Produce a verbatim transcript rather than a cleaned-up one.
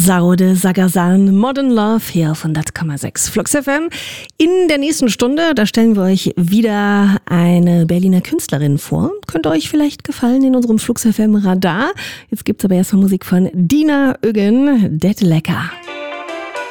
Saude Sagasan, Modern Love hier auf hundert Komma sechs Flux F M. In der nächsten Stunde, da stellen wir euch wieder eine Berliner Künstlerin vor. Könnte euch vielleicht gefallen in unserem Flux F M Radar. Jetzt gibt's aber erstmal Musik von Dina Ögen, Det Lecker.